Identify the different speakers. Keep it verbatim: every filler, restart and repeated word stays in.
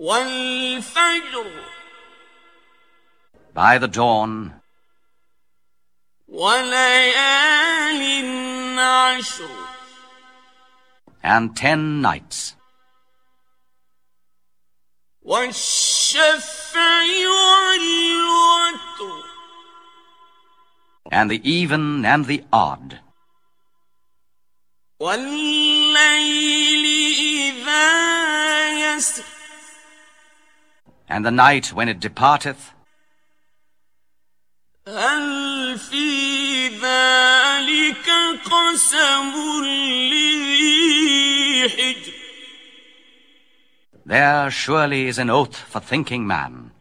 Speaker 1: وَالْفَجْرِ
Speaker 2: By the dawn,
Speaker 1: وَلَيَالٍ عَشْرٍ
Speaker 2: and ten nights,
Speaker 1: وَالشَّفْعِ وَالْوَتْرِ
Speaker 2: and the even and the odd,
Speaker 1: وَاللَّيْلِ إِذَا يَسْرِ
Speaker 2: and the night when it departeth.
Speaker 1: هَلْ فِي ذَلِكَ قَسَمٌ لِذِي حِجْرٍ
Speaker 2: There surely is an oath for thinking man.